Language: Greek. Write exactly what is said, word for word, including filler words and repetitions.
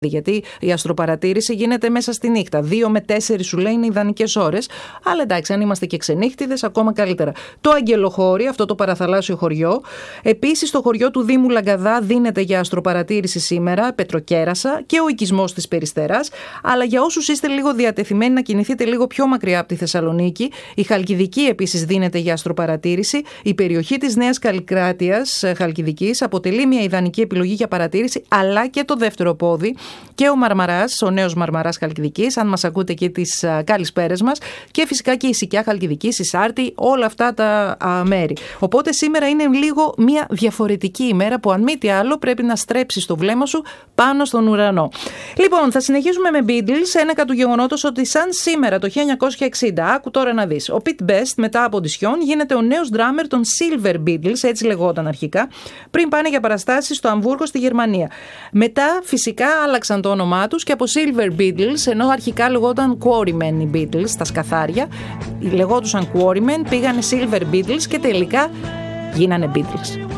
Γιατί η αστροπαρατήρηση γίνεται μέσα στη νύχτα. Δύο με τέσσερις σου λέει είναι ιδανικές ώρες. Αλλά εντάξει, αν είμαστε και ξενύχτιδες, ακόμα καλύτερα. Το Αγγελοχώρι, αυτό το παραθαλάσσιο χωριό. Επίσης, το χωριό του Δήμου Λαγκαδά δίνεται για αστροπαρατήρηση σήμερα, Πετροκέρασα, και ο οικισμός της Περιστεράς. Αλλά για όσους είστε λίγο διατεθειμένοι να κινηθείτε λίγο πιο μακριά από τη Θεσσαλονίκη, η Χαλκιδική επίσης δίνεται για αστροπαρατήρηση. Η περιοχή της Νέας Καλλικράτειας Χαλκιδικής αποτελεί μια ιδανική επιλογή για παρατήρηση, αλλά και το δεύτερο πόδι. Και ο Μαρμαράς, ο νέος Μαρμαράς Χαλκιδικής, αν μας ακούτε και τις α, καλησπέρες μας, και φυσικά και η Σικιά Χαλκιδικής, η Σάρτη, όλα αυτά τα α, μέρη. Οπότε σήμερα είναι λίγο μια διαφορετική ημέρα που, αν μη τι άλλο, πρέπει να στρέψεις το βλέμμα σου πάνω στον ουρανό. Λοιπόν, θα συνεχίσουμε με Beatles, ένεκα του γεγονότος ότι σαν σήμερα το χίλια εννιακόσια εξήντα, άκου τώρα να δεις, ο Pete Best μετά από οντισιόν γίνεται ο νέος drummer των Silver Beatles, έτσι λεγόταν αρχικά, πριν πάνε για παραστάσεις στο Αμβούργο στη Γερμανία. Μετά φυσικά άλλαξαν το όνομά τους και από Silver Beatles, ενώ αρχικά λεγόταν Quarrymen οι Beatles, τα σκαθάρια, λεγόντουσαν Quarrymen, πήγανε Silver Beatles και τελικά γίνανε Beatles.